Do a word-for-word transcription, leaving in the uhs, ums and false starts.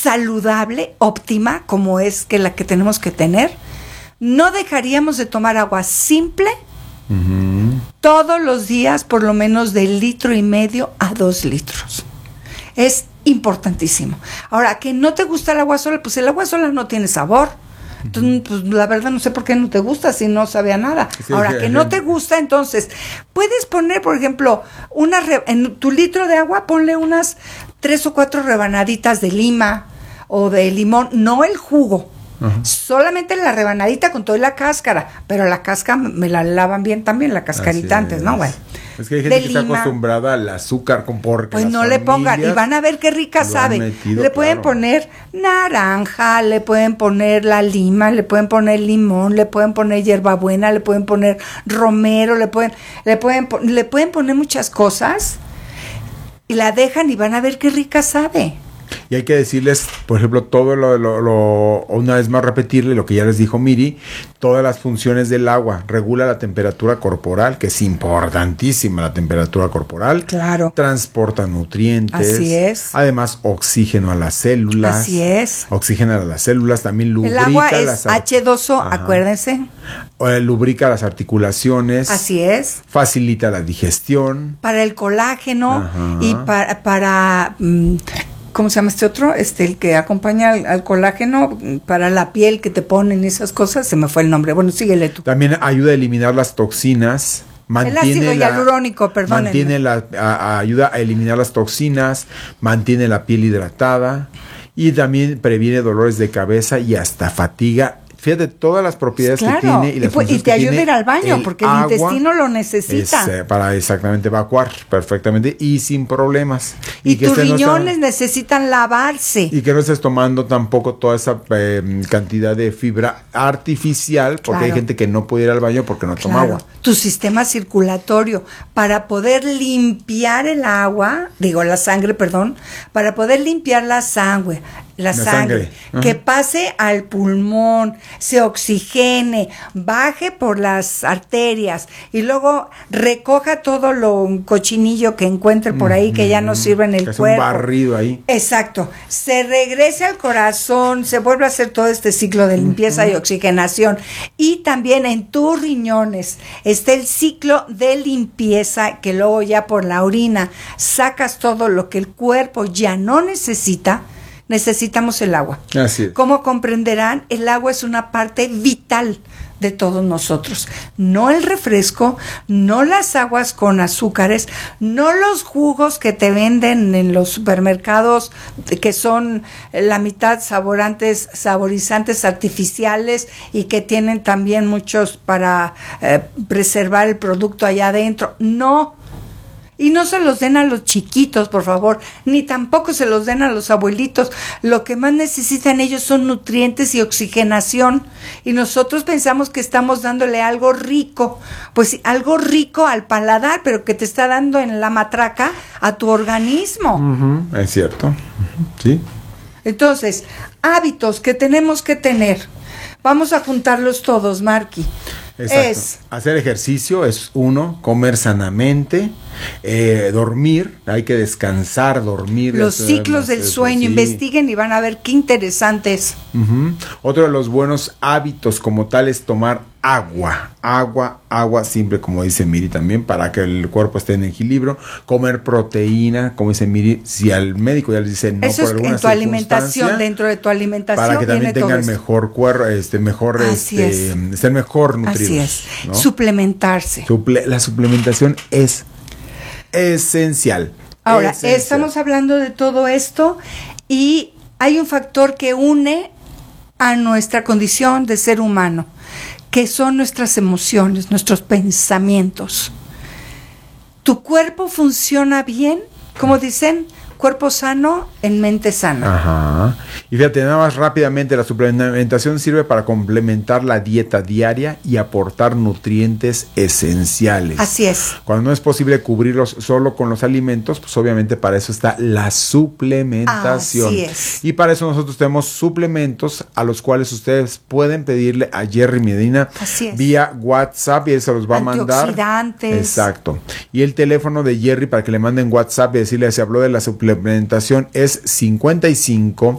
saludable, óptima, como es que la que tenemos que tener, no dejaríamos de tomar agua simple uh-huh. todos los días, por lo menos de litro y medio a dos litros. Es importantísimo. Ahora, que no te gusta el agua sola, pues el agua sola no tiene sabor. Entonces, pues la verdad no sé por qué no te gusta si no sabe a nada. Sí, Ahora, sí, que sí. no te gusta, entonces, puedes poner, por ejemplo, una re- en tu litro de agua, ponle unas tres o cuatro rebanaditas de lima o de limón, no el jugo. Uh-huh. Solamente la rebanadita con toda la cáscara, pero la cáscara me la lavan bien también, la cascarita antes, ¿no? Bueno. Es que hay gente que está acostumbrada al azúcar con porque pues no le pongan, y van a ver qué rica sabe. Metido, le pueden claro. poner naranja, le pueden poner la lima, le pueden poner limón, le pueden poner hierbabuena, le pueden poner romero, le pueden, le pueden, le pueden poner muchas cosas y la dejan y van a ver qué rica sabe. Y hay que decirles, por ejemplo, todo lo, lo, lo, una vez más repetirle lo que ya les dijo Miri, todas las funciones del agua, regula la temperatura corporal, que es importantísima la temperatura corporal. Claro. Transporta nutrientes. Así es. Además, oxígeno a las células. Así es. Oxígeno a las células, también lubrica. El agua es las hache dos o, acuérdense. Eh, lubrica las articulaciones. Así es. Facilita la digestión. Para el colágeno. Ajá. y para... para mm, ¿cómo se llama este otro? Este, el que acompaña al, al colágeno para la piel que te ponen esas cosas, se me fue el nombre. Bueno, síguele tú. También ayuda a eliminar las toxinas. Mantiene el ácido la, hialurónico, perdón. Mantiene la, a, a, ayuda a eliminar las toxinas, mantiene la piel hidratada y también previene dolores de cabeza y hasta fatiga. Fíjate todas las propiedades claro. que tiene. Y, las y, pues, y te ayuda a ir al baño el porque el intestino lo necesita. Es, eh, para exactamente evacuar perfectamente y sin problemas. Y, y que tus riñones no está, necesitan lavarse. Y que no estés tomando tampoco toda esa eh, cantidad de fibra artificial, porque claro. hay gente que no puede ir al baño porque no claro. toma agua. Tu sistema circulatorio, para poder limpiar el agua, digo la sangre, perdón, para poder limpiar la sangre, la, la sangre, sangre. Uh-huh. que pase al pulmón, se oxigene, baje por las arterias y luego recoja todo lo cochinillo que encuentre por ahí uh-huh. que ya no sirve en el que cuerpo. Es un barrido ahí. Exacto. Se regrese al corazón, se vuelve a hacer todo este ciclo de limpieza uh-huh. y oxigenación. Y también en tus riñones está el ciclo de limpieza que luego ya por la orina sacas todo lo que el cuerpo ya no necesita. Necesitamos el agua. Así es. Como comprenderán, el agua es una parte vital de todos nosotros. No el refresco, no las aguas con azúcares, no los jugos que te venden en los supermercados que son la mitad saborantes, saborizantes artificiales y que tienen también muchos para eh, preservar el producto allá adentro. No. Y no se los den a los chiquitos, por favor, ni tampoco se los den a los abuelitos. Lo que más necesitan ellos son nutrientes y oxigenación. Y nosotros pensamos que estamos dándole algo rico, pues algo rico al paladar, pero que te está dando en la matraca a tu organismo. Uh-huh, es cierto, uh-huh, sí. Entonces, hábitos que tenemos que tener. Vamos a juntarlos todos, Marqui. Exacto. Es hacer ejercicio es uno, comer sanamente, eh, dormir, hay que descansar, dormir. Los ciclos del sueño, sí. Investiguen y van a ver qué interesante es. Uh-huh. Otro de los buenos hábitos como tal es tomar agua, agua, agua simple, como dice Miri también, para que el cuerpo esté en equilibrio. Comer proteína, como dice Miri, si al médico ya les dice no eso por es alguna en tu alimentación, dentro de tu alimentación. Para que también tengan mejor cuerpo, este, mejor, Así este, es. estén mejor nutridos. Así es. ¿No? Suplementarse. Suple- la suplementación es esencial. Ahora, esencial. estamos hablando de todo esto y hay un factor que une a nuestra condición de ser humano, que son nuestras emociones, nuestros pensamientos. Tu cuerpo funciona bien, como dicen, cuerpo sano en mente sana. Ajá. Y fíjate, nada más rápidamente, la suplementación sirve para complementar la dieta diaria y aportar nutrientes esenciales. Así es. Cuando no es posible cubrirlos solo con los alimentos, pues obviamente para eso está la suplementación. Así es. Y para eso nosotros tenemos suplementos a los cuales ustedes pueden pedirle a Jerry Medina Así es. vía WhatsApp y él se los va a mandar. Antioxidantes. Exacto. Y el teléfono de Jerry para que le manden WhatsApp y decirle, se habló de la suplementación, es cincuenta y cinco